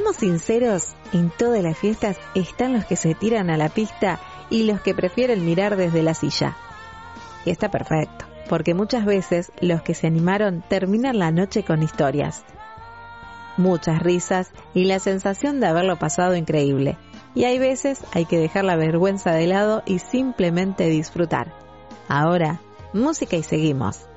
Seamos sinceros, en todas las fiestas están los que se tiran a la pista y los que prefieren mirar desde la silla. Y está perfecto, porque muchas veces los que se animaron terminan la noche con historias. Muchas risas y la sensación de haberlo pasado increíble. Y hay veces hay que dejar la vergüenza de lado y simplemente disfrutar. Ahora, música y seguimos.